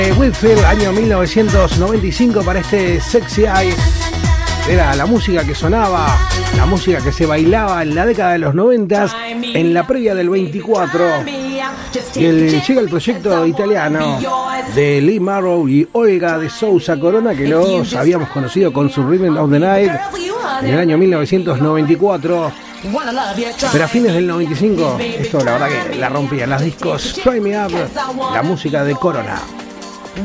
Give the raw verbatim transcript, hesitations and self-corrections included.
Whitfield, año mil novecientos noventa y cinco para este Sexy Eyes. Era la música que sonaba, la música que se bailaba en la década de los noventas, en la previa del veinticuatro. Y el, llega el proyecto italiano de Lee Marrow y Olga de Sousa Corona, que los habíamos conocido con su Rhythm of the Night en el año mil novecientos noventa y cuatro. Pero a fines del noventa y cinco, esto la verdad que la rompía. Las discos Try Me Up, la música de Corona.